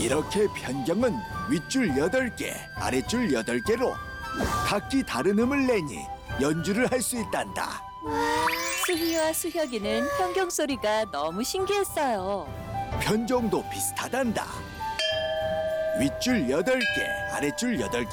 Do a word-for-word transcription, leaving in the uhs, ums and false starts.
이렇게 편경은 윗줄 여덟 개, 아랫줄 여덟 개로 각기 다른 음을 내니 연주를 할 수 있단다. 수희와 수혁이는 편경 소리가 너무 신기했어요. 편종도 비슷하단다. 윗줄 여덟 개, 아랫줄 여덟